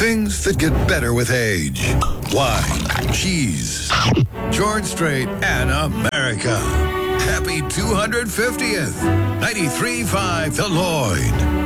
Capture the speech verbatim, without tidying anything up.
Things that get better with age. Wine, cheese, George Strait, and America. Happy two hundred fiftieth. ninety-three point five The Lloyd.